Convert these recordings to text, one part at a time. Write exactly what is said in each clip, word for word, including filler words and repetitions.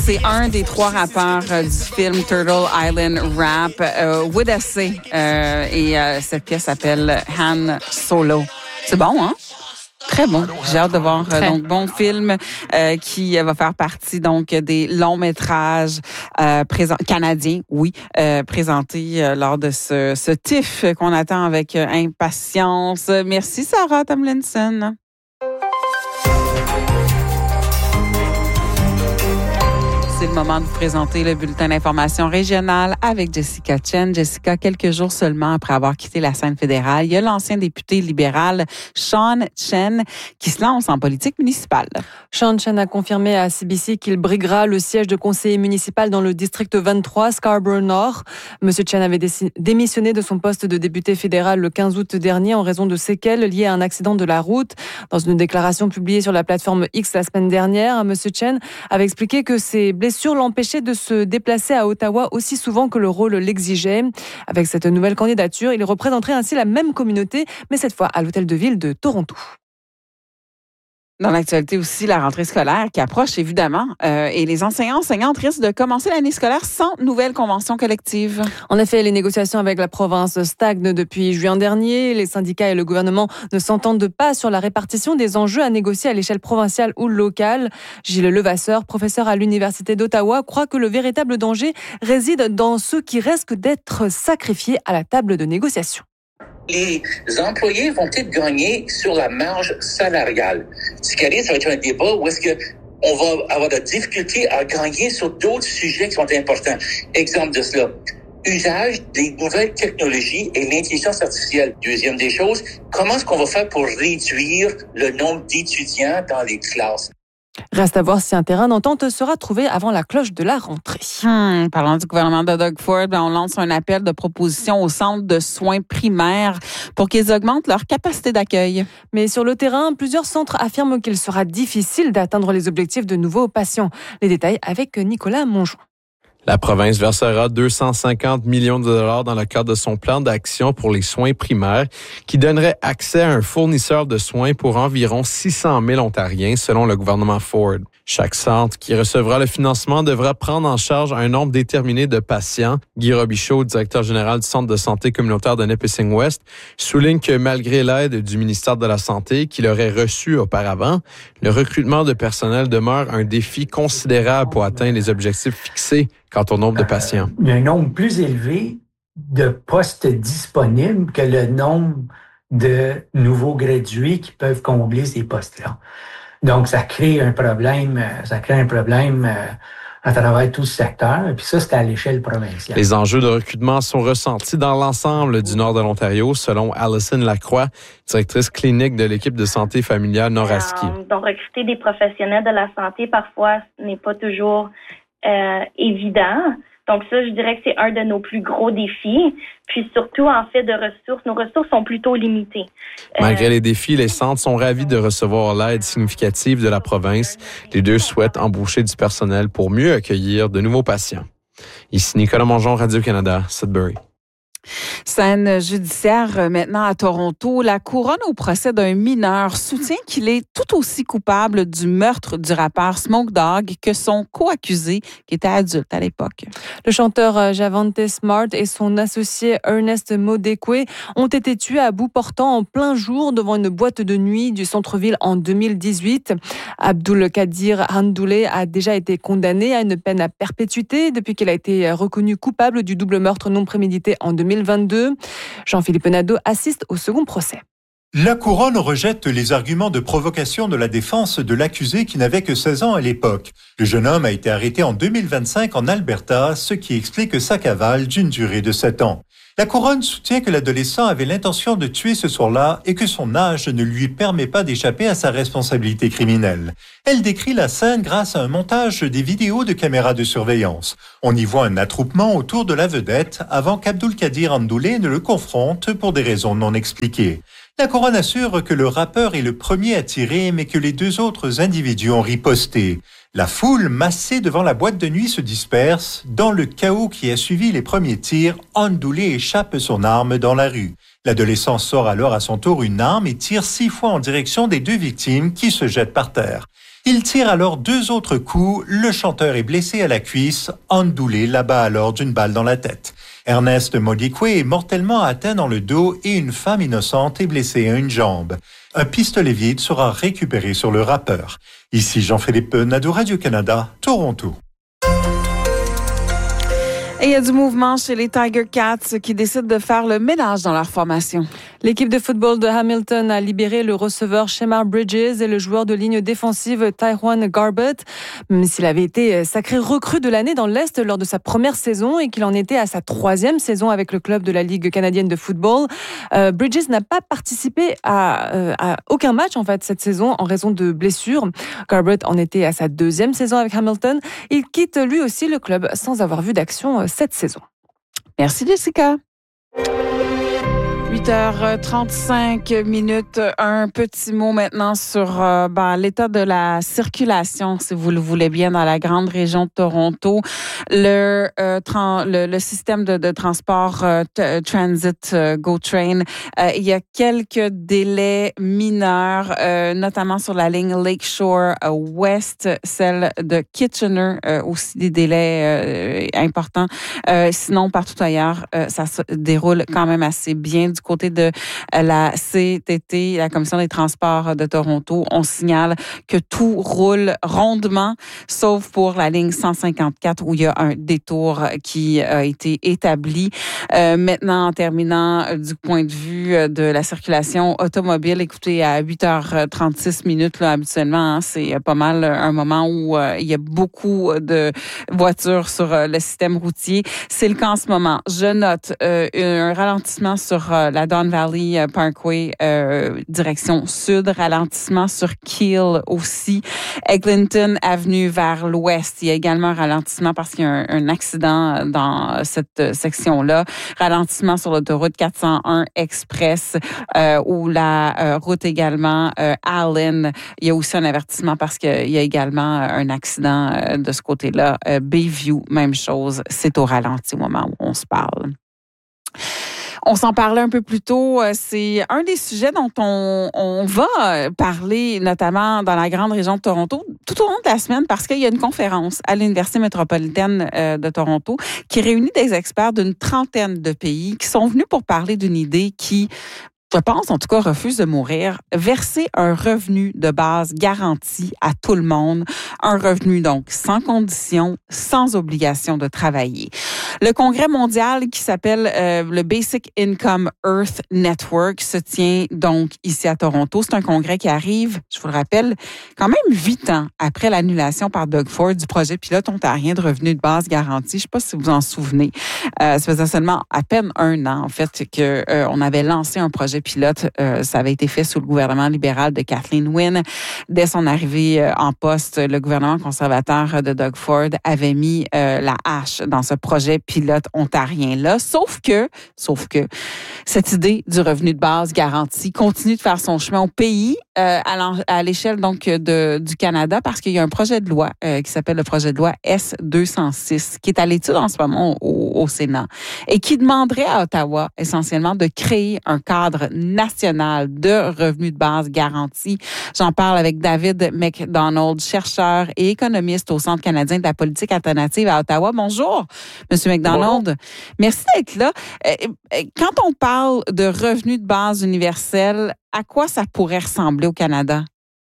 C'est un des trois rappeurs euh, du film Turtle Island Rap, euh, Woodacey, euh, et euh, cette pièce s'appelle Han Solo. C'est bon, hein? Très bon. J'ai hâte de voir euh, donc bon film euh, qui va faire partie donc des longs métrages euh, présent canadiens, oui, euh, présentés euh, lors de ce, ce T I F F qu'on attend avec euh, impatience. Merci Sarah Tomlinson. C'est le moment de vous présenter le bulletin d'information régionale avec Jessica Chen. Jessica, quelques jours seulement après avoir quitté la scène fédérale, il y a l'ancien député libéral Sean Chen qui se lance en politique municipale. Sean Chen a confirmé à C B C qu'il briguera le siège de conseiller municipal dans le district vingt-trois, Scarborough Nord. Monsieur Chen avait démissionné de son poste de député fédéral le quinze août dernier en raison de séquelles liées à un accident de la route. Dans une déclaration publiée sur la plateforme X la semaine dernière, Monsieur Chen avait expliqué que ses blessures l'empêchait de se déplacer à Ottawa aussi souvent que le rôle l'exigeait. Avec cette nouvelle candidature, il représenterait ainsi la même communauté, mais cette fois à l'hôtel de ville de Toronto. Dans l'actualité aussi, la rentrée scolaire qui approche évidemment euh, et les enseignants enseignantes risquent de commencer l'année scolaire sans nouvelle convention collective. En effet, les négociations avec la province stagnent depuis juin dernier. Les syndicats et le gouvernement ne s'entendent pas sur la répartition des enjeux à négocier à l'échelle provinciale ou locale. Gilles Levasseur, professeur à l'Université d'Ottawa, croit que le véritable danger réside dans ceux qui risquent d'être sacrifiés à la table de négociation. Les employés vont peut-être gagner sur la marge salariale. Ce qui arrive, ça va être un débat où est-ce que on va avoir de la difficulté à gagner sur d'autres sujets qui sont importants. Exemple de cela, usage des nouvelles technologies et l'intelligence artificielle. Deuxième des choses, comment est-ce qu'on va faire pour réduire le nombre d'étudiants dans les classes? Reste à voir si un terrain d'entente sera trouvé avant la cloche de la rentrée. Hmm, parlant du gouvernement de Doug Ford, on lance un appel de proposition aux centres de soins primaires pour qu'ils augmentent leur capacité d'accueil. Mais sur le terrain, plusieurs centres affirment qu'il sera difficile d'atteindre les objectifs de nouveaux patients. Les détails avec Nicolas Mongeon. La province versera deux cent cinquante millions de dollars dans le cadre de son plan d'action pour les soins primaires qui donnerait accès à un fournisseur de soins pour environ six cent mille Ontariens selon le gouvernement Ford. Chaque centre qui recevra le financement devra prendre en charge un nombre déterminé de patients. Guy Robichaud, directeur général du Centre de santé communautaire de Nipissing-West, souligne que malgré l'aide du ministère de la Santé qu'il aurait reçue auparavant, le recrutement de personnel demeure un défi considérable pour atteindre les objectifs fixés quant au nombre de patients. Euh, il y a un nombre plus élevé de postes disponibles que le nombre de nouveaux gradués qui peuvent combler ces postes-là. Donc, ça crée un problème, ça crée un problème euh, à travers tout ce secteur. Et puis ça, c'est à l'échelle provinciale. Les enjeux de recrutement sont ressentis dans l'ensemble du nord de l'Ontario, selon Alison Lacroix, directrice clinique de l'équipe de santé familiale Nord-Aski. Euh, donc, recruter des professionnels de la santé, parfois, ce n'est pas toujours euh, évident. Donc ça, je dirais que c'est un de nos plus gros défis. Puis surtout, en fait, de ressources. Nos ressources sont plutôt limitées. Malgré euh, les défis, les centres sont ravis de recevoir l'aide significative de la province. Les deux souhaitent embaucher du personnel pour mieux accueillir de nouveaux patients. Ici Nicolas Mongeon, Radio-Canada, Sudbury. Scène judiciaire maintenant à Toronto. La couronne au procès d'un mineur soutient qu'il est tout aussi coupable du meurtre du rappeur Smoke Dogg que son co-accusé qui était adulte à l'époque. Le chanteur Javante Smart et son associé Ernest Modekwe ont été tués à bout portant en plein jour devant une boîte de nuit du centre-ville en deux mille dix-huit. Abdul Kadir Handoulé a déjà été condamné à une peine à perpétuité depuis qu'il a été reconnu coupable du double meurtre non prémédité en deux mille vingt-deux. Jean-Philippe Nadeau assiste au second procès. La couronne rejette les arguments de provocation de la défense de l'accusé qui n'avait que seize ans à l'époque. Le jeune homme a été arrêté en deux mille vingt-cinq en Alberta, ce qui explique sa cavale d'une durée de sept ans. La couronne soutient que l'adolescent avait l'intention de tuer ce soir-là et que son âge ne lui permet pas d'échapper à sa responsabilité criminelle. Elle décrit la scène grâce à un montage des vidéos de caméras de surveillance. On y voit un attroupement autour de la vedette avant qu'Abdul Kadir Handoulé ne le confronte pour des raisons non expliquées. La couronne assure que le rappeur est le premier à tirer, mais que les deux autres individus ont riposté. La foule massée devant la boîte de nuit se disperse. Dans le chaos qui a suivi les premiers tirs, Handoulé échappe son arme dans la rue. L'adolescent sort alors à son tour une arme et tire six fois en direction des deux victimes qui se jettent par terre. Il tire alors deux autres coups. Le chanteur est blessé à la cuisse. Andoulé l'abat alors d'une balle dans la tête. Ernest Modikwe est mortellement atteint dans le dos et une femme innocente est blessée à une jambe. Un pistolet vide sera récupéré sur le rappeur. Ici Jean-Philippe Nadeau, Radio-Canada, Toronto. Et il y a du mouvement chez les Tiger Cats qui décident de faire le ménage dans leur formation. L'équipe de football de Hamilton a libéré le receveur Shemar Bridges et le joueur de ligne défensive Tyjuan Garbutt. Même s'il avait été sacré recrue de l'année dans l'Est lors de sa première saison et qu'il en était à sa troisième saison avec le club de la Ligue canadienne de football, euh, Bridges n'a pas participé à, euh, à aucun match en fait cette saison en raison de blessures. Garbutt en était à sa deuxième saison avec Hamilton. Il quitte lui aussi le club sans avoir vu d'action cette saison. Merci Jessica. huit heures trente-cinq minutes. Un petit mot maintenant sur euh, ben, l'état de la circulation, si vous le voulez bien, dans la grande région de Toronto. Le, euh, tran- le, le système de, de transport euh, t- Transit euh, GO Train, euh, il y a quelques délais mineurs, euh, notamment sur la ligne Lakeshore euh, West, celle de Kitchener, euh, aussi des délais euh, importants. Euh, sinon, partout ailleurs, euh, ça se déroule quand même assez bien. Du côté de la C T T, la Commission des transports de Toronto, on signale que tout roule rondement, sauf pour la ligne cent cinquante-quatre où il y a un détour qui a été établi. Euh, maintenant, en terminant du point de vue de la circulation automobile, écoutez, à huit heures trente-six minutes, là, habituellement, hein, c'est pas mal un moment où euh, il y a beaucoup de voitures sur euh, le système routier. C'est le cas en ce moment. Je note euh, un ralentissement sur euh, la Don Valley Parkway, euh, direction sud, ralentissement sur Keele aussi. Eglinton Avenue vers l'ouest, il y a également un ralentissement parce qu'il y a un, un accident dans cette section-là. Ralentissement sur l'autoroute quatre cent un Express euh, ou la euh, route également euh, Allen. Il y a aussi un avertissement parce qu'il y a également un accident euh, de ce côté-là. Euh, Bayview, même chose, c'est au ralenti au moment où on se parle. On s'en parlait un peu plus tôt. C'est un des sujets dont on, on va parler, notamment dans la grande région de Toronto, tout au long de la semaine, parce qu'il y a une conférence à l'Université métropolitaine de Toronto qui réunit des experts d'une trentaine de pays qui sont venus pour parler d'une idée qui, je pense, en tout cas, refuse de mourir, verser un revenu de base garanti à tout le monde, un revenu donc sans condition, sans obligation de travailler. Le congrès mondial qui s'appelle euh, le Basic Income Earth Network se tient donc ici à Toronto. C'est un congrès qui arrive, je vous le rappelle, quand même huit ans après l'annulation par Doug Ford du projet pilote ontarien de revenu de base garanti. Je ne sais pas si vous vous en souvenez. Euh, ça faisait seulement à peine un an, en fait, que euh, on avait lancé un projet pilote. Euh, ça avait été fait sous le gouvernement libéral de Kathleen Wynne. Dès son arrivée euh, en poste, le gouvernement conservateur de Doug Ford avait mis euh, la hache dans ce projet pilote ontarien-là. Sauf que, sauf que, cette idée du revenu de base garanti continue de faire son chemin au pays, euh, à l'échelle donc de, du Canada, parce qu'il y a un projet de loi euh, qui s'appelle le projet de loi S deux cent six, qui est à l'étude en ce moment au, au Sénat, et qui demanderait à Ottawa, essentiellement, de créer un cadre national de revenu de base garanti. J'en parle avec David McDonald, chercheur et économiste au Centre canadien de la politique alternative à Ottawa. Bonjour, Monsieur McDonald. Bonjour. Merci d'être là. Quand on parle de revenu de base universel, à quoi ça pourrait ressembler au Canada?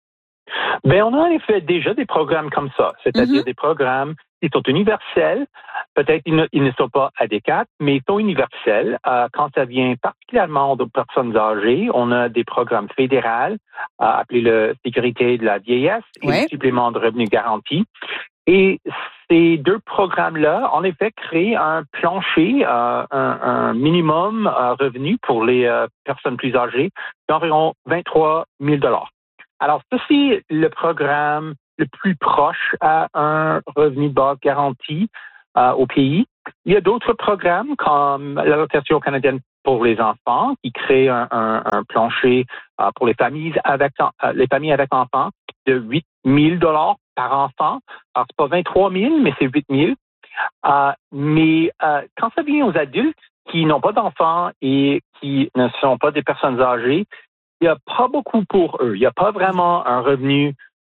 Bien, on a en effet déjà des programmes comme ça, c'est-à-dire mm-hmm. des programmes qui sont universels. Peut-être qu'ils ne, ils ne sont pas adéquats, mais ils sont universels. Euh, quand ça vient particulièrement de personnes âgées, on a des programmes fédéraux, euh, appelés le Sécurité de la vieillesse et ouais. le supplément de revenu garanti. Et ces deux programmes-là, en effet, créent un plancher, euh, un, un minimum euh, revenu pour les euh, personnes plus âgées d'environ vingt-trois mille dollars. Alors, ceci est le programme le plus proche à un revenu de base garanti euh, au pays. Il y a d'autres programmes comme l'allocation canadienne pour les enfants qui crée un, un, un plancher euh, pour les familles avec euh, les familles avec enfants de huit mille dollars par enfant. Alors, c'est pas vingt-trois mille, mais c'est huit mille. Euh, mais euh, quand ça vient aux adultes qui n'ont pas d'enfants et qui ne sont pas des personnes âgées, il n'y a pas beaucoup pour eux. Il n'y a pas vraiment un revenu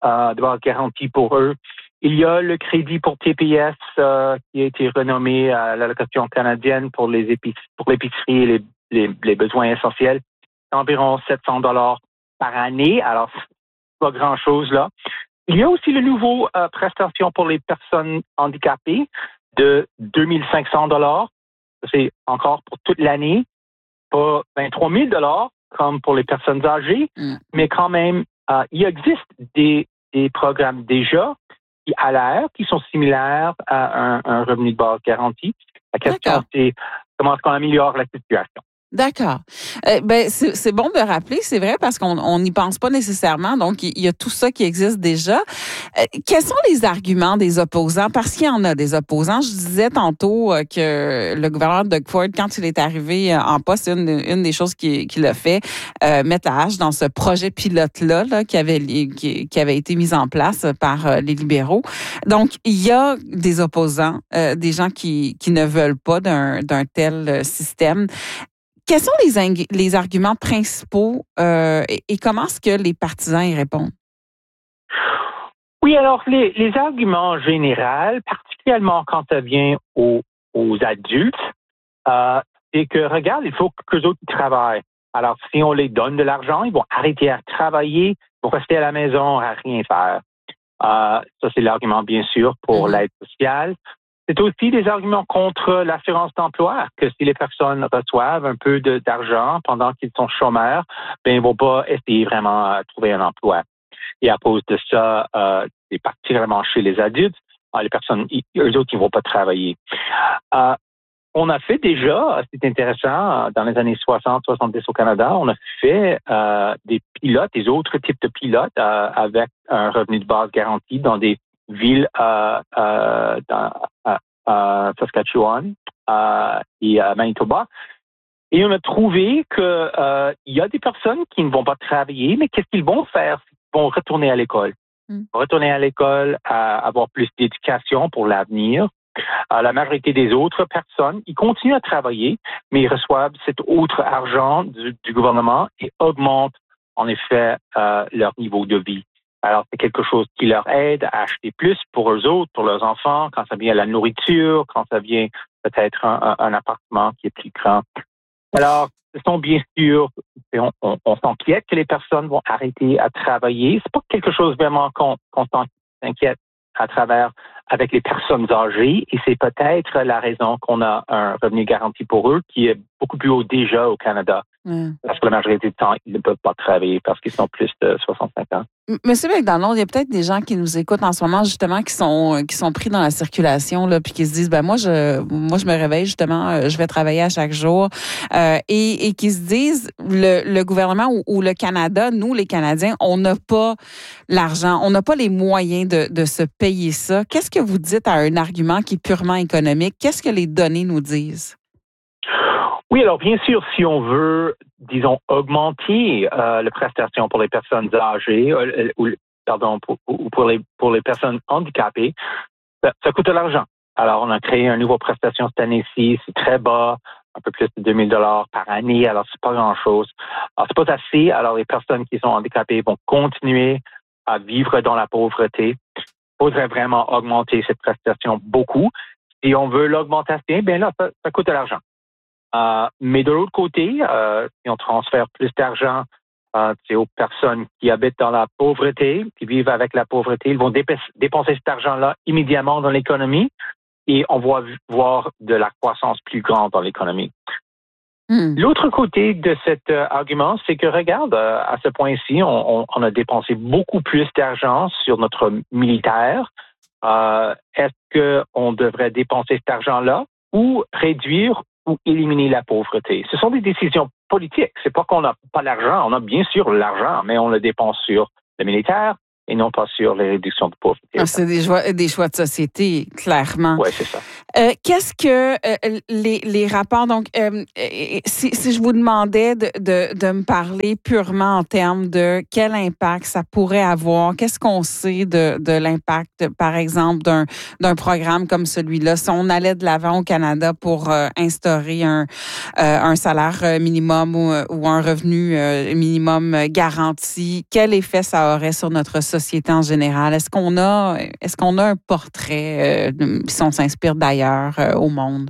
euh, de base garantie pour eux. Il y a le crédit pour T P S euh, qui a été renommé à l'allocation canadienne pour les épices, pour l'épicerie et les, les, les besoins essentiels. Environ sept cents dollars par année. Alors, c'est pas grand-chose là. Il y a aussi le nouveau euh, prestation pour les personnes handicapées de deux mille cinq cents dollars. C'est encore pour toute l'année. Pas vingt-trois mille dollars comme pour les personnes âgées, mm. mais quand même, euh, il existe des, des programmes déjà qui, à l'air qui sont similaires à un, un revenu de base garanti. La question, D'accord. c'est comment est-ce qu'on améliore la situation? D'accord. Euh, ben c'est, c'est bon de rappeler, c'est vrai, parce qu'on n'y pense pas nécessairement. Donc, il y, y a tout ça qui existe déjà. Euh, quels sont les arguments des opposants? Parce qu'il y en a des opposants. Je disais tantôt euh, que le gouverneur Doug Ford, quand il est arrivé en poste, une, une des choses qu'il, qu'il a fait, euh, mettre la hache dans ce projet pilote-là là, qui, avait, qui, qui avait été mis en place par euh, les libéraux. Donc, il y a des opposants, euh, des gens qui, qui ne veulent pas d'un, d'un tel système. Quels sont les, ing- les arguments principaux euh, et, et comment est-ce que les partisans y répondent? Oui, alors les, les arguments généraux, particulièrement quand ça vient aux, aux adultes, euh, c'est que, regarde, il faut que les autres travaillent. Alors, si on les donne de l'argent, ils vont arrêter à travailler, ils vont rester à la maison à rien faire. Euh, ça, c'est l'argument, bien sûr, pour mm-hmm. l'aide sociale. C'est aussi des arguments contre l'assurance d'emploi, que si les personnes reçoivent un peu de, d'argent pendant qu'ils sont chômeurs, ben, ils ne vont pas essayer vraiment de trouver un emploi. Et à cause de ça, euh, c'est particulièrement chez les adultes, les personnes, eux autres, ils ne vont pas travailler. Euh, on a fait déjà, c'est intéressant, dans les années soixante soixante-dix au Canada, on a fait euh, des pilotes, des autres types de pilotes euh, avec un revenu de base garanti dans des villes euh, euh, dans euh, euh, Saskatchewan euh, et à Manitoba. Et on a trouvé que euh, il y a des personnes qui ne vont pas travailler, mais qu'est-ce qu'ils vont faire? Ils vont retourner à l'école. Mm. Retourner à l'école, à avoir plus d'éducation pour l'avenir. Euh, la majorité des autres personnes, ils continuent à travailler, mais ils reçoivent cet autre argent du, du gouvernement et augmentent en effet euh, leur niveau de vie. Alors, c'est quelque chose qui leur aide à acheter plus pour eux autres, pour leurs enfants, quand ça vient à la nourriture, quand ça vient peut-être un, un, un appartement qui est plus grand. Alors, ce sont bien sûr, on, on, on s'inquiète que les personnes vont arrêter à travailler. C'est pas quelque chose vraiment qu'on, qu'on s'inquiète à travers avec les personnes âgées et c'est peut-être la raison qu'on a un revenu garanti pour eux qui est beaucoup plus haut déjà au Canada. Mm. Parce que la majorité du temps, ils ne peuvent pas travailler parce qu'ils sont plus de soixante-cinq ans. Monsieur McDonald, il y a peut-être des gens qui nous écoutent en ce moment, justement, qui sont qui sont pris dans la circulation, là, puis qui se disent, ben moi, je moi, je me réveille, justement, je vais travailler à chaque jour, euh, et, et qui se disent, le, le gouvernement ou, ou le Canada, nous, les Canadiens, on n'a pas l'argent, on n'a pas les moyens de, de se payer ça. Qu'est-ce que vous dites à un argument qui est purement économique? Qu'est-ce que les données nous disent? Oui, alors bien sûr, si on veut, disons, augmenter euh, la prestation pour les personnes âgées, euh, ou pardon, pour, pour les pour les personnes handicapées, ça, ça coûte de l'argent. Alors, on a créé une nouvelle prestation cette année-ci, c'est très bas, un peu plus de deux mille dollars par année, alors c'est pas grand-chose. Alors, c'est pas assez, alors les personnes qui sont handicapées vont continuer à vivre dans la pauvreté. Il faudrait vraiment augmenter cette prestation beaucoup. Si on veut l'augmentation, bien là, ça, ça coûte de l'argent. Euh, mais de l'autre côté, euh, si on transfère plus d'argent euh, aux personnes qui habitent dans la pauvreté, qui vivent avec la pauvreté, ils vont dép- dépenser cet argent-là immédiatement dans l'économie et on va voir de la croissance plus grande dans l'économie. Mm. L'autre côté de cet euh, argument, c'est que, regarde, euh, à ce point-ci, on, on, on a dépensé beaucoup plus d'argent sur notre militaire. Euh, est-ce qu'on devrait dépenser cet argent-là ou réduire ou éliminer la pauvreté? Ce sont des décisions politiques. C'est pas qu'on n'a pas l'argent. On a bien sûr l'argent, mais on le dépense sur le militaire et non pas sur les réductions de pauvreté. Ah, c'est des choix, des choix de société, clairement. Oui, c'est ça. Euh, qu'est-ce que euh, les, les rapports, donc, euh, si, si je vous demandais de, de, de me parler purement en termes de quel impact ça pourrait avoir, qu'est-ce qu'on sait de, de l'impact, par exemple, d'un, d'un programme comme celui-là, si on allait de l'avant au Canada pour euh, instaurer un, euh, un salaire minimum ou, ou un revenu euh, minimum garanti, quel effet ça aurait sur notre société en général? Est-ce qu'on a, est-ce qu'on a un portrait, euh, si on s'inspire d'ailleurs, Euh, au monde?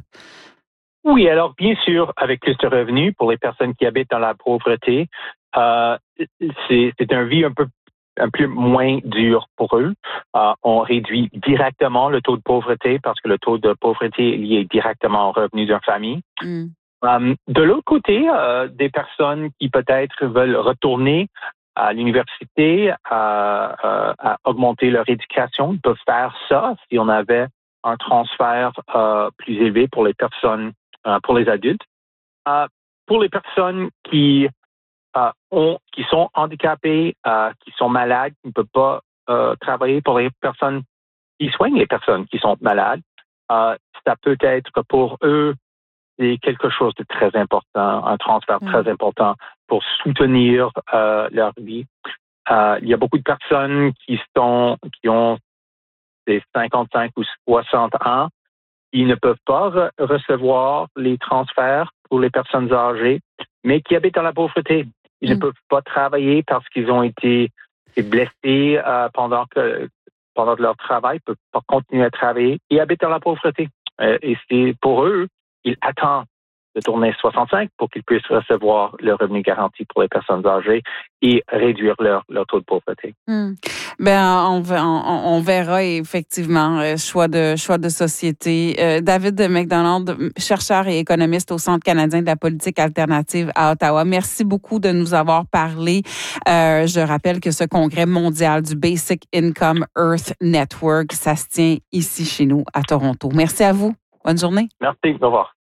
Oui, alors bien sûr, avec plus de revenus pour les personnes qui habitent dans la pauvreté, euh, c'est, c'est un vie un peu un peu moins dur pour eux. Euh, on réduit directement le taux de pauvreté parce que le taux de pauvreté est lié directement aux revenus d'une famille. Mm. Euh, de l'autre côté, euh, des personnes qui peut-être veulent retourner à l'université, à, à, à augmenter leur éducation, peuvent faire ça si on avait un transfert euh, plus élevé pour les personnes, euh, pour les adultes. Euh, pour les personnes qui euh, ont, qui sont handicapées, euh, qui sont malades, qui ne peuvent pas euh, travailler, pour les personnes qui soignent les personnes qui sont malades, euh, ça peut être que pour eux, c'est quelque chose de très important, un transfert mmh. très important pour soutenir euh, leur vie. Euh, il y a beaucoup de personnes qui sont, qui ont des cinquante-cinq ou soixante ans, ils ne peuvent pas re- recevoir les transferts pour les personnes âgées, mais qui habitent dans la pauvreté. Ils mmh. ne peuvent pas travailler parce qu'ils ont été blessés euh, pendant que pendant leur travail, ils ne peuvent pas continuer à travailler et habitent dans la pauvreté. Euh, et c'est pour eux, ils attendent de tourner soixante-cinq pour qu'ils puissent recevoir le revenu garanti pour les personnes âgées et réduire leur, leur taux de pauvreté. Hum. Ben, on, on, on verra effectivement euh, choix de choix de société. Euh, David McDonald, chercheur et économiste au Centre canadien de la politique alternative à Ottawa. Merci beaucoup de nous avoir parlé. Euh, je rappelle que ce congrès mondial du Basic Income Earth Network, ça se tient ici chez nous à Toronto. Merci à vous. Bonne journée. Merci. Au revoir.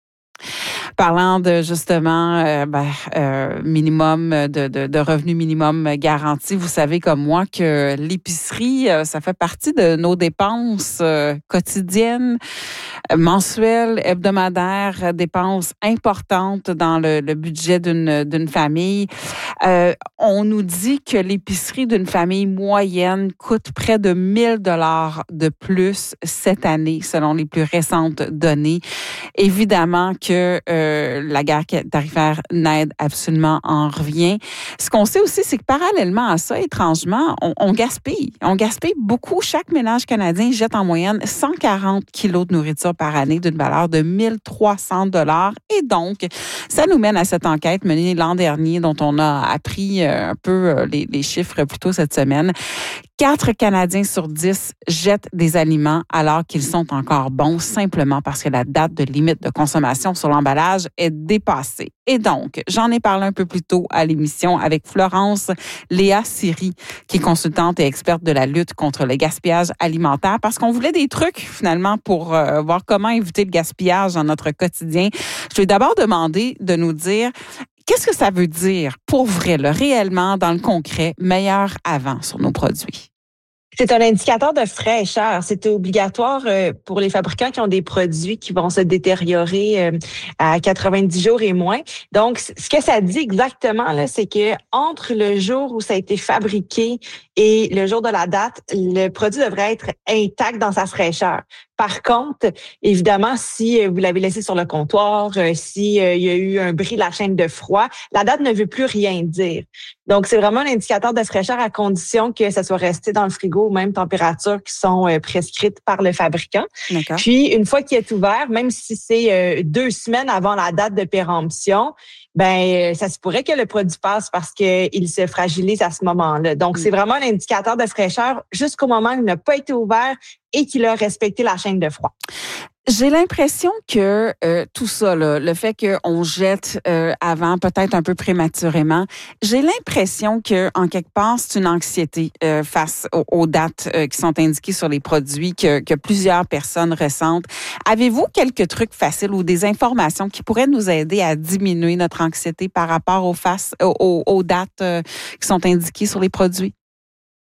Parlant de justement euh, ben, euh, minimum de, de, de revenu minimum garanti, vous savez comme moi que l'épicerie, euh, ça fait partie de nos dépenses euh, quotidiennes, mensuelles, hebdomadaires, dépenses importantes dans le, le budget d'une, d'une famille. Euh, on nous dit que l'épicerie d'une famille moyenne coûte près de mille dollars de plus cette année, selon les plus récentes données. Évidemment que euh, la guerre tarifaire n'aide absolument en rien. Ce qu'on sait aussi, c'est que parallèlement à ça, étrangement, on, on gaspille. On gaspille beaucoup. Chaque ménage canadien jette en moyenne cent quarante kilos de nourriture par année d'une valeur de mille trois cents dollars. Et donc, ça nous mène à cette enquête menée l'an dernier, dont on a appris un peu les, les chiffres plus tôt cette semaine. Quatre Canadiens sur dix jettent des aliments alors qu'ils sont encore bons, simplement parce que la date de limite de consommation sur l'emballage est dépassée. Et donc, j'en ai parlé un peu plus tôt à l'émission avec Florence Léa Siri, qui est consultante et experte de la lutte contre le gaspillage alimentaire, parce qu'on voulait des trucs, finalement, pour euh, voir comment éviter le gaspillage dans notre quotidien. Je lui ai d'abord demandé de nous dire qu'est-ce que ça veut dire, pour vrai, là, réellement, dans le concret, meilleur avant sur nos produits? C'est un indicateur de fraîcheur. C'est obligatoire pour les fabricants qui ont des produits qui vont se détériorer à quatre-vingt-dix jours et moins. Donc, ce que ça dit exactement, là, c'est que entre le jour où ça a été fabriqué et le jour de la date, le produit devrait être intact dans sa fraîcheur. Par contre, évidemment, si vous l'avez laissé sur le comptoir, s'il y a eu un bris de la chaîne de froid, la date ne veut plus rien dire. Donc, c'est vraiment un indicateur de fraîcheur à condition que ça soit resté dans le frigo aux mêmes températures qui sont prescrites par le fabricant. D'accord. Puis, une fois qu'il est ouvert, même si c'est deux semaines avant la date de péremption, ben ça se pourrait que le produit passe parce qu'il se fragilise à ce moment-là. Donc, mmh. c'est vraiment un indicateur de fraîcheur jusqu'au moment où il n'a pas été ouvert et qu'il a respecté la chaîne de froid. J'ai l'impression que euh, tout ça, là, le fait qu'on jette euh, avant, peut-être un peu prématurément, j'ai l'impression que en quelque part, c'est une anxiété euh, face aux, aux dates euh, qui sont indiquées sur les produits que, que plusieurs personnes ressentent. Avez-vous quelques trucs faciles ou des informations qui pourraient nous aider à diminuer notre anxiété par rapport aux, faces, aux, aux dates euh, qui sont indiquées sur les produits?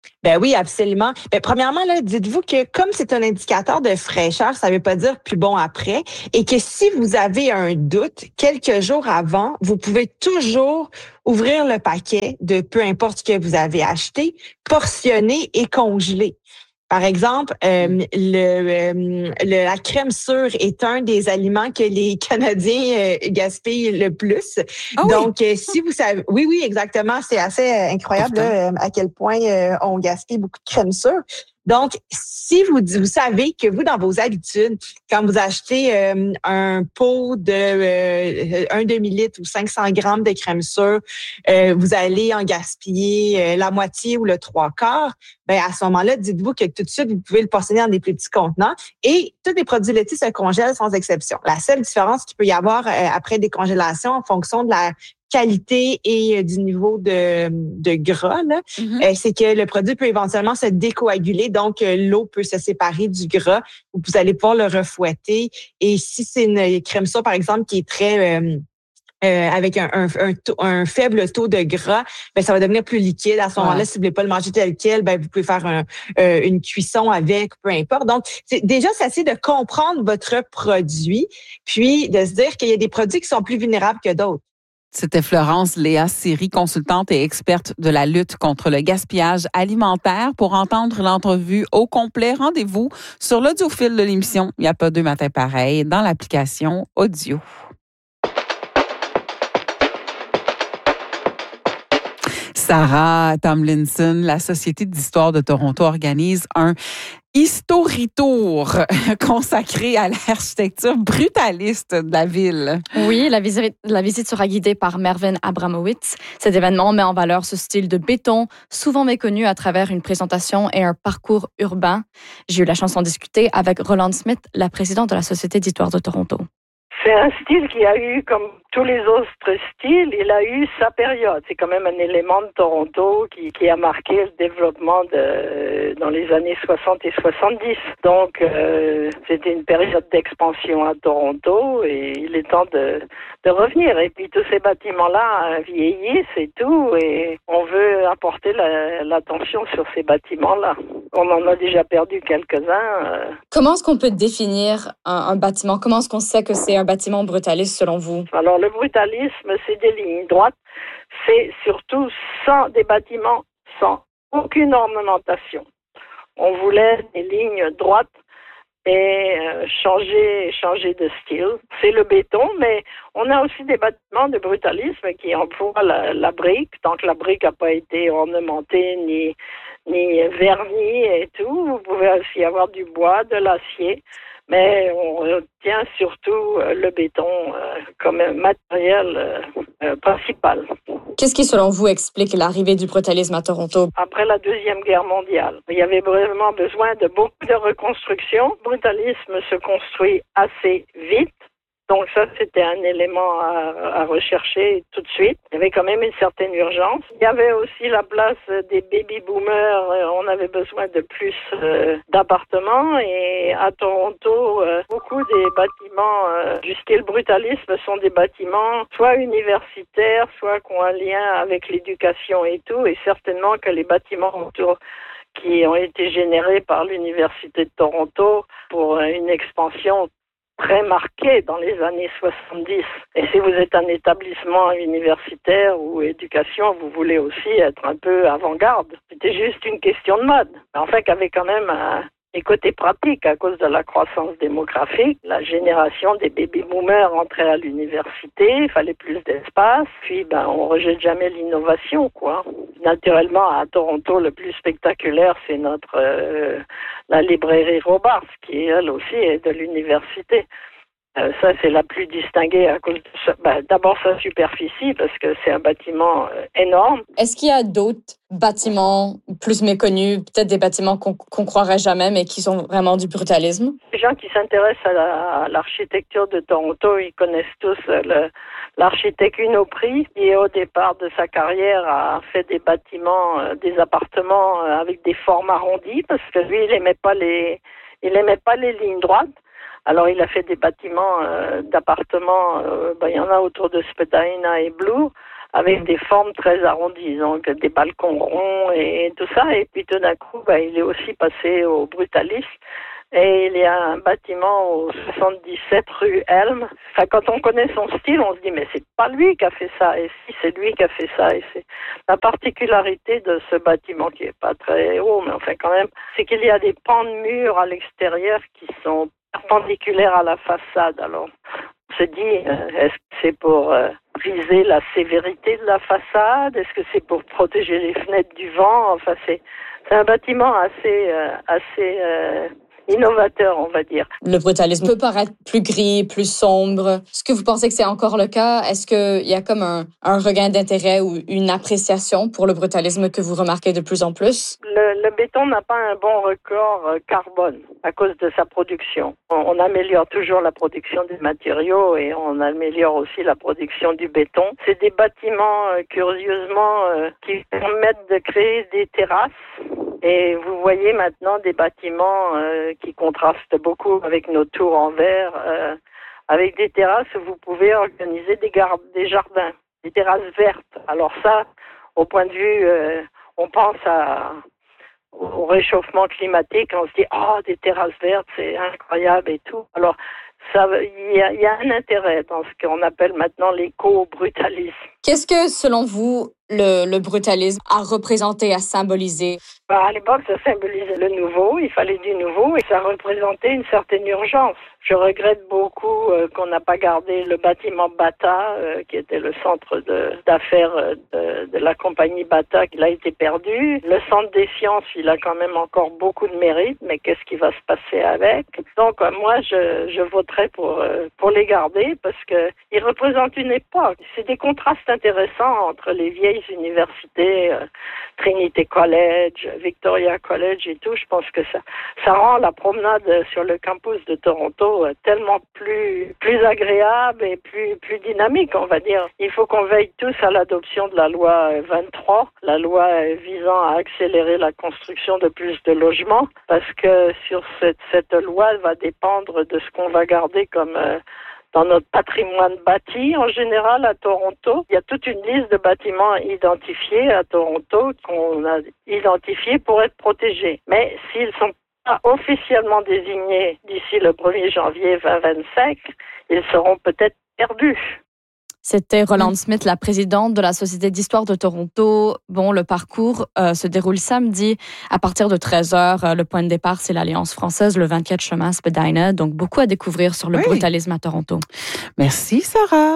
Ben oui, absolument. Ben, premièrement, là, dites-vous que comme c'est un indicateur de fraîcheur, ça ne veut pas dire plus bon après, et que si vous avez un doute, quelques jours avant, vous pouvez toujours ouvrir le paquet de peu importe ce que vous avez acheté, portionner et congeler. Par exemple, euh, le, euh, le, la crème sûre est un des aliments que les Canadiens euh, gaspillent le plus. Ah Donc, oui? euh, si vous savez, oui, oui, exactement, c'est assez euh, incroyable là, à quel point euh, on gaspille beaucoup de crème sûre. Donc, si vous, vous savez que vous, dans vos habitudes, quand vous achetez euh, un pot de euh, un demi-litre ou cinq cents grammes de crème sûre, euh, vous allez en gaspiller euh, la moitié ou le trois quarts, ben à ce moment-là, dites-vous que tout de suite, vous pouvez le portionner dans des plus petits contenants et tous les produits laitiers se congèlent sans exception. La seule différence qu'il peut y avoir euh, après décongélation en fonction de la qualité et euh, du niveau de, de gras, là, Mm-hmm. euh, c'est que le produit peut éventuellement se décoaguler, donc euh, l'eau peut se séparer du gras, vous allez pouvoir le refouetter. Et si c'est une crème sûre, par exemple, qui est très... Euh, Euh, avec un, un, un, taux, un faible taux de gras, ben ça va devenir plus liquide. À ce ouais. moment-là, si vous voulez pas le manger tel quel, ben vous pouvez faire un, euh, une cuisson avec, peu importe. Donc, c'est, déjà, c'est assez de comprendre votre produit, puis de se dire qu'il y a des produits qui sont plus vulnérables que d'autres. C'était Florence Léa Siri, consultante et experte de la lutte contre le gaspillage alimentaire. Pour entendre l'entrevue au complet, rendez-vous sur l'audiofil de l'émission Il n'y a pas deux matins pareils dans l'application audio. Sarah Tomlinson, la Société d'histoire de Toronto organise un History-tour consacré à l'architecture brutaliste de la ville. Oui, la visite, la visite sera guidée par Mervyn Abramowitz. Cet événement met en valeur ce style de béton, souvent méconnu à travers une présentation et un parcours urbain. J'ai eu la chance d'en discuter avec Roland Smith, la présidente de la Société d'histoire de Toronto. C'est un style qui a eu, comme tous les autres styles, il a eu sa période. C'est quand même un élément de Toronto qui, qui a marqué le développement de, dans les années soixante et soixante-dix. Donc, euh, c'était une période d'expansion à Toronto et il est temps de, de revenir. Et puis, tous ces bâtiments-là vieillissent et tout, et on veut apporter la, l'attention sur ces bâtiments-là. On en a déjà perdu quelques-uns. Euh. Comment est-ce qu'on peut définir un, un bâtiment? Comment est-ce qu'on sait que c'est un bâtiment brutaliste selon vous? Alors, le brutalisme, c'est des lignes droites. C'est surtout sans des bâtiments sans aucune ornementation. On voulait des lignes droites et euh, changer, changer de style. C'est le béton, mais on a aussi des bâtiments de brutalisme qui emploient la, la brique, tant que la brique n'a pas été ornementée ni, ni vernie et tout. Vous pouvez aussi avoir du bois, de l'acier. Mais on retient surtout le béton comme un matériel principal. Qu'est-ce qui, selon vous, explique l'arrivée du brutalisme à Toronto? Après la Deuxième Guerre mondiale, il y avait vraiment besoin de beaucoup de reconstruction. Le brutalisme se construit assez vite. Donc ça, c'était un élément à, à rechercher tout de suite. Il y avait quand même une certaine urgence. Il y avait aussi la place des baby-boomers. On avait besoin de plus euh, d'appartements. Et à Toronto, euh, beaucoup des bâtiments euh, du style brutalisme sont des bâtiments soit universitaires, soit qui ont un lien avec l'éducation et tout. Et certainement que les bâtiments autour qui ont été générés par l'Université de Toronto pour une expansion très marqué dans les années soixante-dix. Et si vous êtes un établissement universitaire ou éducation, vous voulez aussi être un peu avant-garde. C'était juste une question de mode. En fait, avait quand même un, des côtés pratiques à cause de la croissance démographique. La génération des baby-boomers entrait à l'université, il fallait plus d'espace. Puis, ben, on rejette jamais l'innovation, quoi. Naturellement, à Toronto, le plus spectaculaire, c'est notre euh, la librairie Robarts, qui elle aussi est de l'université. Euh, ça, c'est la plus distinguée à cause de ça. Ben, d'abord sa superficie, parce que c'est un bâtiment euh, énorme. Est-ce qu'il y a d'autres bâtiments plus méconnus, peut-être des bâtiments qu'on, qu'on croirait jamais, mais qui sont vraiment du brutalisme? Les gens qui s'intéressent à, la, à l'architecture de Toronto, ils connaissent tous le, l'architecte Unopri, qui au départ de sa carrière a fait des bâtiments, euh, des appartements euh, avec des formes arrondies, parce que lui, il aimait pas les, il aimait pas les lignes droites. Alors, il a fait des bâtiments euh, d'appartements, euh, ben, il y en a autour de Spadina et Blue, avec des formes très arrondies, donc des balcons ronds et tout ça. Et puis tout d'un coup, ben, il est aussi passé au brutalisme. Et il y a un bâtiment au soixante-dix-sept rue Elm. Enfin, quand on connaît son style, on se dit, mais c'est pas lui qui a fait ça. Et si, c'est lui qui a fait ça. Et c'est la particularité de ce bâtiment, qui est pas très haut, mais enfin quand même, c'est qu'il y a des pans de murs à l'extérieur qui sont perpendiculaires à la façade. Alors, on se dit, euh, est-ce que c'est pour euh, briser la sévérité de la façade? Est-ce que c'est pour protéger les fenêtres du vent? Enfin, c'est, c'est un bâtiment assez, euh, assez, euh, innovateur, on va dire. Le brutalisme peut paraître plus gris, plus sombre. Est-ce que vous pensez que c'est encore le cas? Est-ce qu'il y a comme un, un regain d'intérêt ou une appréciation pour le brutalisme que vous remarquez de plus en plus? Le, le béton n'a pas un bon record carbone à cause de sa production. On, on améliore toujours la production des matériaux et on améliore aussi la production du béton. C'est des bâtiments, euh, curieusement, euh, qui permettent de créer des terrasses. Et vous voyez maintenant des bâtiments euh, qui contrastent beaucoup avec nos tours en verre, euh, avec des terrasses où vous pouvez organiser des, gar- des jardins, des terrasses vertes. Alors ça, au point de vue, euh, on pense à, au réchauffement climatique, on se dit « Oh, des terrasses vertes, c'est incroyable et tout ». Alors, ça, il y a, y a un intérêt dans ce qu'on appelle maintenant l'éco-brutalisme. Qu'est-ce que, selon vous, le, le brutalisme a représenté, a symbolisé? Bah, à l'époque, ça symbolisait le nouveau, il fallait du nouveau et ça représentait une certaine urgence. Je regrette beaucoup euh, qu'on n'a pas gardé le bâtiment Bata, euh, qui était le centre de, d'affaires de, de la compagnie Bata, qui a été perdu. Le centre des sciences, il a quand même encore beaucoup de mérite, mais qu'est-ce qui va se passer avec? Donc, euh, moi, je, je voterai pour, euh, pour les garder parce que ils représentent une époque. C'est des contrastes intéressants entre les vieilles universités, euh, Trinity College, Victoria College et tout. Je pense que ça, ça rend la promenade sur le campus de Toronto euh, tellement plus, plus agréable et plus, plus dynamique, on va dire. Il faut qu'on veille tous à l'adoption de la loi vingt-trois, la loi euh, visant à accélérer la construction de plus de logements, parce que sur cette, cette loi, elle va dépendre de ce qu'on va garder comme euh, dans notre patrimoine bâti, en général, à Toronto. Il y a toute une liste de bâtiments identifiés à Toronto qu'on a identifiés pour être protégés. Mais s'ils sont pas officiellement désignés d'ici le premier janvier vingt vingt-cinq, ils seront peut-être perdus. C'était Rolande Smith, la présidente de la Société d'histoire de Toronto. Bon, le parcours euh, se déroule samedi à partir de treize heures. Euh, le point de départ, c'est l'Alliance française, le vingt-quatre chemin Spadina. Donc, beaucoup à découvrir sur le oui. brutalisme à Toronto. Merci, Sarah.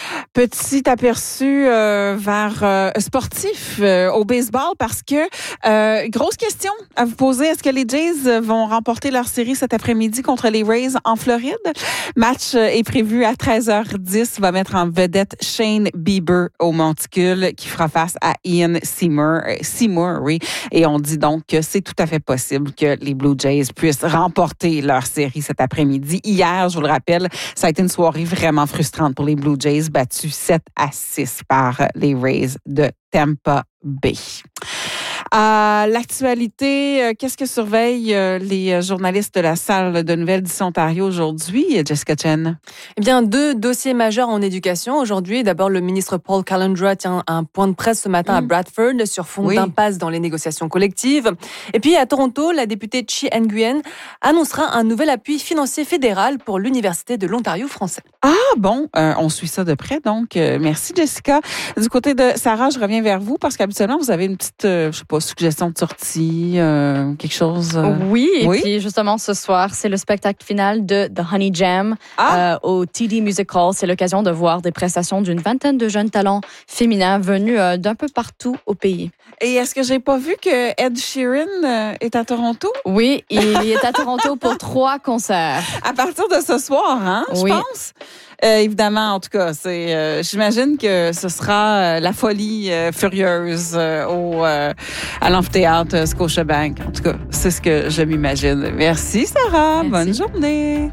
Petit aperçu euh, vers euh, sportif euh, au baseball parce que euh, grosse question à vous poser. Est-ce que les Jays vont remporter leur série cet après-midi contre les Rays en Floride? Match euh, est prévu à treize heures dix. Va mettre en vedette Shane Bieber au monticule qui fera face à Ian Seymour. Euh, Seymour, oui. Et on dit donc que c'est tout à fait possible que les Blue Jays puissent remporter leur série cet après-midi. Hier, je vous le rappelle, ça a été une soirée vraiment frustrante pour les Blue Jays, battus sept à six par les Rays de Tampa Bay. À l'actualité, qu'est-ce que surveillent les journalistes de la salle de nouvelles d'ici Ontario aujourd'hui, Jessica Chen? Eh bien, deux dossiers majeurs en éducation aujourd'hui. D'abord, le ministre Paul Calandra tient un point de presse ce matin mmh. à Bradford sur fond oui. d'impasse dans les négociations collectives. Et puis, à Toronto, la députée Chi Nguyen annoncera un nouvel appui financier fédéral pour l'Université de l'Ontario français. Ah bon, euh, on suit ça de près, donc euh, merci Jessica. Du côté de Sarah, je reviens vers vous parce qu'habituellement, vous avez une petite, euh, je sais pas, suggestion de sortie, euh, quelque chose? Euh... Oui, et oui? puis justement, ce soir, c'est le spectacle final de The Honey Jam ah. euh, au T D Music Hall. C'est l'occasion de voir des prestations d'une vingtaine de jeunes talents féminins venus euh, d'un peu partout au pays. Et est-ce que j'ai pas vu que Ed Sheeran euh, est à Toronto? Oui, il est à Toronto pour trois concerts. À partir de ce soir, hein, je oui. pense? Euh, évidemment, en tout cas, c'est. Euh, j'imagine que ce sera euh, la folie euh, furieuse euh, au euh, à l'amphithéâtre Scotiabank. En tout cas, c'est ce que je m'imagine. Merci, Sarah. Merci. Bonne journée.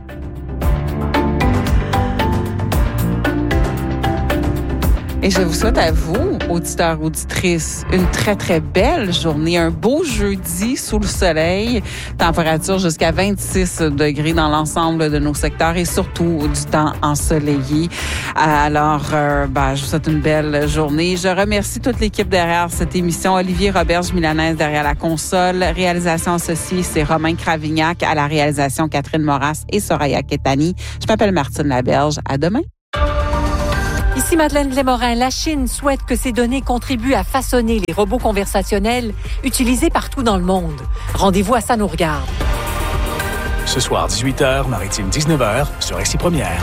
Et je vous souhaite à vous, auditeurs, auditrices, une très, très belle journée. Un beau jeudi sous le soleil. Température jusqu'à vingt-six degrés dans l'ensemble de nos secteurs et surtout du temps ensoleillé. Alors, euh, ben, je vous souhaite une belle journée. Je remercie toute l'équipe derrière cette émission. Olivier Roberge Milanès derrière la console. Réalisation associée, c'est Romain Cravignac. À la réalisation, Catherine Moras et Soraya Ketani. Je m'appelle Martine Laberge. À demain. Ici Madeleine Lémorin. La Chine souhaite que ces données contribuent à façonner les robots conversationnels utilisés partout dans le monde. Rendez-vous à Ça nous regarde. Ce soir, dix-huit heures, Maritime dix-neuf heures, sur Récit Première.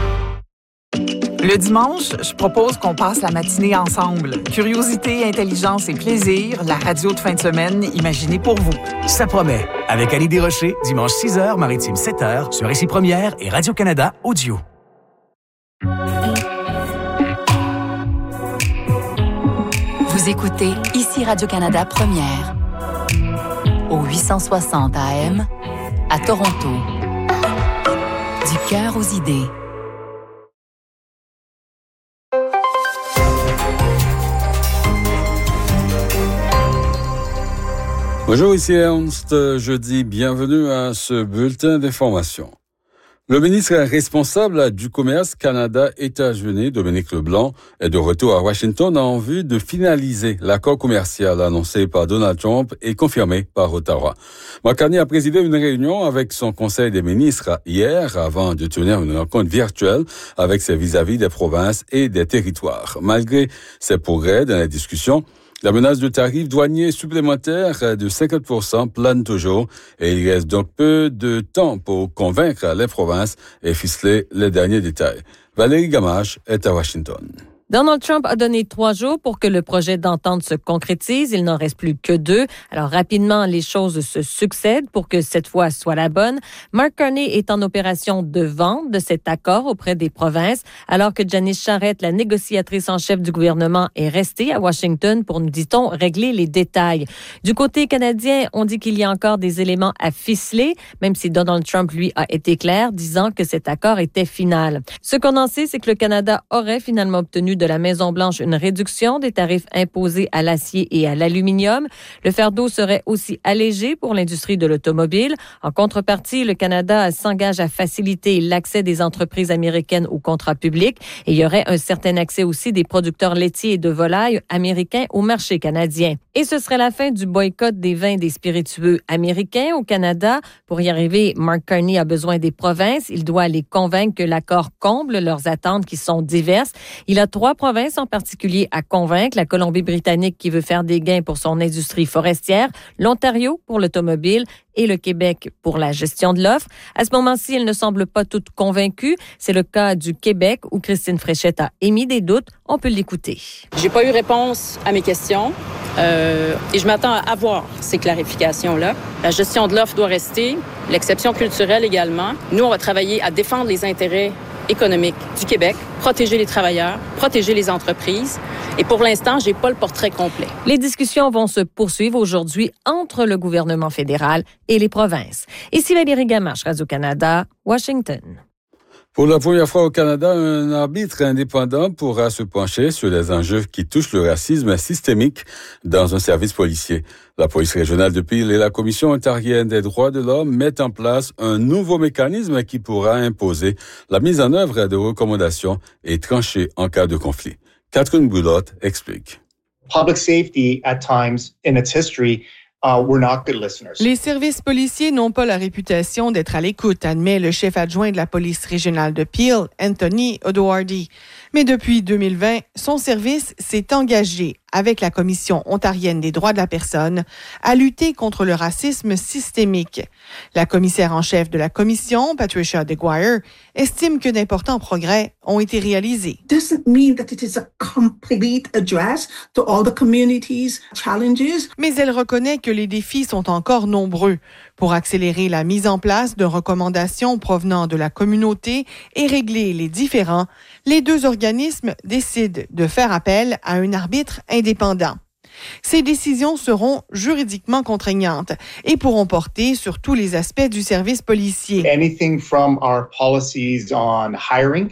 Le dimanche, je propose qu'on passe la matinée ensemble. Curiosité, intelligence et plaisir, la radio de fin de semaine imaginée pour vous. Ça promet. Avec Annie Desrochers, dimanche six heures, Maritime sept heures, sur Récit Première et Radio-Canada Audio. Vous écoutez ici Radio-Canada Première, au huit cent soixante A M, à Toronto. Du cœur aux idées. Bonjour, ici Ernst. Je dis bienvenue à ce bulletin d'information. Le ministre responsable du commerce Canada-États-Unis, Dominique Leblanc, est de retour à Washington en vue de finaliser l'accord commercial annoncé par Donald Trump et confirmé par Ottawa. Mark Carney a présidé une réunion avec son conseil des ministres hier avant de tenir une rencontre virtuelle avec ses vis-à-vis des provinces et des territoires. Malgré ces progrès dans la discussion, la menace de tarifs douaniers supplémentaires de cinquante pour cent plane toujours et il reste donc peu de temps pour convaincre les provinces et ficeler les derniers détails. Valérie Gamache est à Washington. Donald Trump a donné trois jours pour que le projet d'entente se concrétise. Il n'en reste plus que deux. Alors, rapidement, les choses se succèdent pour que cette fois soit la bonne. Mark Carney est en opération de vente de cet accord auprès des provinces, alors que Janice Charette, la négociatrice en chef du gouvernement, est restée à Washington pour, nous dit-on, régler les détails. Du côté canadien, on dit qu'il y a encore des éléments à ficeler, même si Donald Trump, lui, a été clair, disant que cet accord était final. Ce qu'on en sait, c'est que le Canada aurait finalement obtenu de la Maison-Blanche une réduction des tarifs imposés à l'acier et à l'aluminium. Le fardeau serait aussi allégé pour l'industrie de l'automobile. En contrepartie, le Canada s'engage à faciliter l'accès des entreprises américaines aux contrats publics et il y aurait un certain accès aussi des producteurs laitiers et de volailles américains au marché canadien. Et ce serait la fin du boycott des vins et des spiritueux américains au Canada. Pour y arriver, Mark Carney a besoin des provinces. Il doit les convaincre que l'accord comble leurs attentes qui sont diverses. Il a trois provinces en particulier à convaincre. La Colombie-Britannique qui veut faire des gains pour son industrie forestière, l'Ontario pour l'automobile et le Québec pour la gestion de l'offre. À ce moment-ci, elles ne semblent pas toutes convaincues. C'est le cas du Québec où Christine Fréchette a émis des doutes. On peut l'écouter. J'ai pas eu réponse à mes questions euh, et je m'attends à avoir ces clarifications-là. La gestion de l'offre doit rester, l'exception culturelle également. Nous, on va travailler à défendre les intérêts économique du Québec, protéger les travailleurs, protéger les entreprises. Et pour l'instant, j'ai pas le portrait complet. Les discussions vont se poursuivre aujourd'hui entre le gouvernement fédéral et les provinces. Ici Valérie Gamache, Radio-Canada, Washington. Pour la première fois au Canada, un arbitre indépendant pourra se pencher sur les enjeux qui touchent le racisme systémique dans un service policier. La police régionale de Peel et la Commission ontarienne des droits de l'homme mettent en place un nouveau mécanisme qui pourra imposer la mise en œuvre de recommandations et trancher en cas de conflit. Catherine Boulotte explique. Public safety, at times in its history, Uh, we're not good listeners. Les services policiers n'ont pas la réputation d'être à l'écoute, admet le chef adjoint de la police régionale de Peel, Anthony O'Doherty. Mais depuis deux mille vingt, son service s'est engagé avec la Commission ontarienne des droits de la personne à lutter contre le racisme systémique. La commissaire en chef de la commission, Patricia DeGuire, estime que d'importants progrès ont été réalisés. Doesn't mean that it is a complete address to all the communities' challenges. Mais elle reconnaît que les défis sont encore nombreux. Pour accélérer la mise en place de recommandations provenant de la communauté et régler les différends, les deux organismes décident de faire appel à un arbitre indépendant. Ces décisions seront juridiquement contraignantes et pourront porter sur tous les aspects du service policier. Anything from our policies on hiring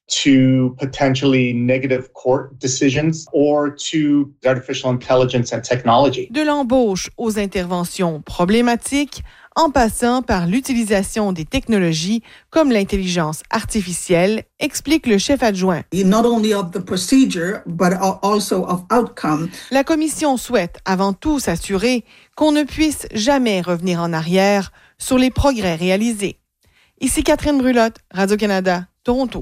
to potentially negative court decisions or to artificial intelligence and technology. De l'embauche aux interventions problématiques, en passant par l'utilisation des technologies comme l'intelligence artificielle, explique le chef adjoint. Not only of the procedure, but also of outcome. La commission souhaite avant tout s'assurer qu'on ne puisse jamais revenir en arrière sur les progrès réalisés. Ici Catherine Brulotte, Radio-Canada, Toronto.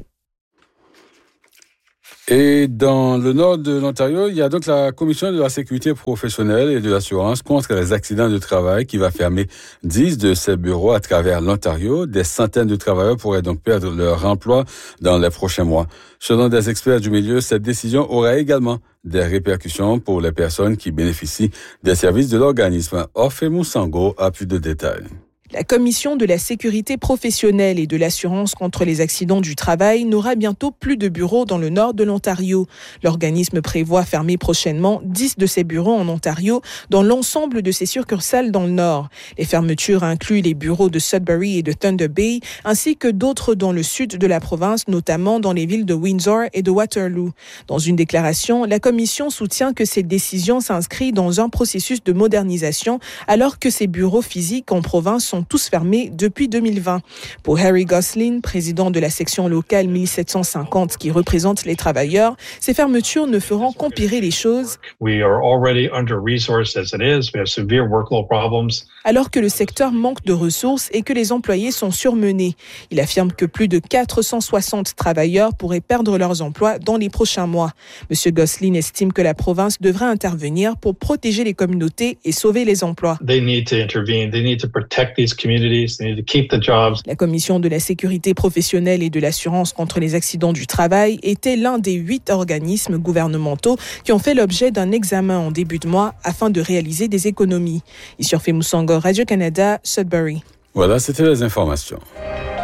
Et dans le nord de l'Ontario, il y a donc la Commission de la sécurité professionnelle et de l'assurance contre les accidents de travail qui va fermer dix de ses bureaux à travers l'Ontario. Des centaines de travailleurs pourraient donc perdre leur emploi dans les prochains mois. Selon des experts du milieu, cette décision aura également des répercussions pour les personnes qui bénéficient des services de l'organisme. Orphée Moussango a plus de détails. La Commission de la sécurité professionnelle et de l'assurance contre les accidents du travail n'aura bientôt plus de bureaux dans le nord de l'Ontario. L'organisme prévoit fermer prochainement dix de ses bureaux en Ontario, dans l'ensemble de ses succursales dans le nord. Les fermetures incluent les bureaux de Sudbury et de Thunder Bay, ainsi que d'autres dans le sud de la province, notamment dans les villes de Windsor et de Waterloo. Dans une déclaration, la Commission soutient que cette décision s'inscrit dans un processus de modernisation, alors que ses bureaux physiques en province sont tous fermés depuis deux mille vingt. Pour Harry Gosling, président de la section locale mille sept cent cinquante qui représente les travailleurs, ces fermetures ne feront qu'empirer les choses. We are already under-resourced as it is. We have severe workload problems. Alors que le secteur manque de ressources et que les employés sont surmenés. Il affirme que plus de quatre cent soixante travailleurs pourraient perdre leurs emplois dans les prochains mois. Monsieur Gosling estime que la province devrait intervenir pour protéger les communautés et sauver les emplois. They need to intervene. They need to protect these communities. They need to keep the jobs. La Commission de la sécurité professionnelle et de l'assurance contre les accidents du travail était l'un des huit organismes gouvernementaux qui ont fait l'objet d'un examen en début de mois afin de réaliser des économies. Ici Orphée Moussango, Radio-Canada, Sudbury. Voilà, c'était les informations.